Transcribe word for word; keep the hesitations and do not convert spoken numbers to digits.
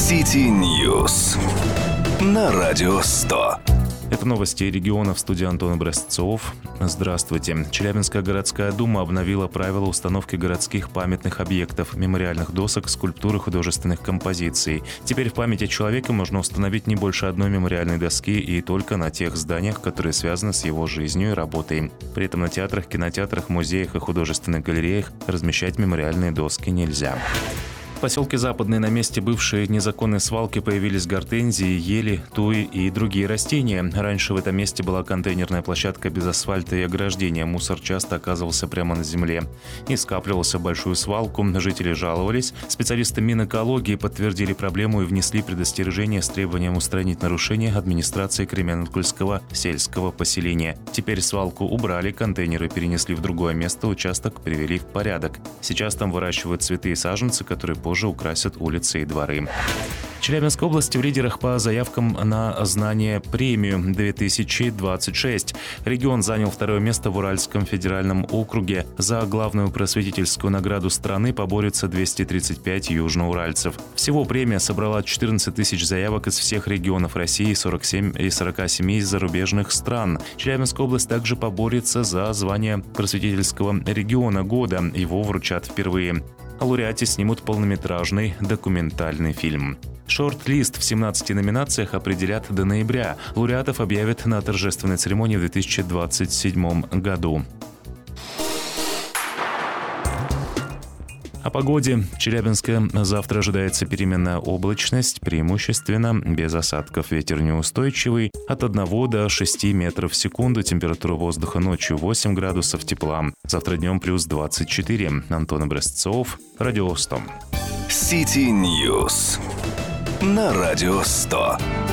City News на Радио сто. Это новости региона, в студии Антон Образцов. Здравствуйте. Челябинская городская дума обновила правила установки городских памятных объектов, мемориальных досок, скульптур и художественных композиций. Теперь в памяти человека можно установить не больше одной мемориальной доски и только на тех зданиях, которые связаны с его жизнью и работой. При этом на театрах, кинотеатрах, музеях и художественных галереях размещать мемориальные доски нельзя. В поселке Западный на месте бывшей незаконной свалки появились гортензии, ели, туи и другие растения. Раньше в этом месте была контейнерная площадка без асфальта и ограждения. Мусор часто оказывался прямо на земле и скапливался в большую свалку. Жители жаловались. Специалисты Минэкологии подтвердили проблему и внесли предостережение с требованием устранить нарушения администрации Кременная-Кульского сельского поселения. Теперь свалку убрали, контейнеры перенесли в другое место, участок привели в порядок. Сейчас там выращивают цветы и саженцы, которые позже украсят улицы и дворы. В Челябинской области в лидерах по заявкам на знание премию две тысячи двадцать шесть. Регион занял второе место в Уральском федеральном округе. За главную просветительскую награду страны поборются двести тридцать пять южноуральцев. Всего премия собрала четырнадцать тысяч заявок из всех регионов России, сорок семь и сорок семь из зарубежных стран. Челябинская область также поборется за звание просветительского региона года. Его вручат впервые. О лауреате снимут полнометражный документальный фильм. Шорт-лист в семнадцати номинациях определят до ноября. Лауреатов объявят на торжественной церемонии в две тысячи двадцать седьмом году. О погоде. В Челябинске завтра ожидается переменная облачность, преимущественно без осадков. Ветер неустойчивый от одного до шести метров в секунду. Температура воздуха ночью восемь градусов тепла. Завтра днем плюс двадцать четыре. Антон Образцов, Радио сто. City News на Радио сто.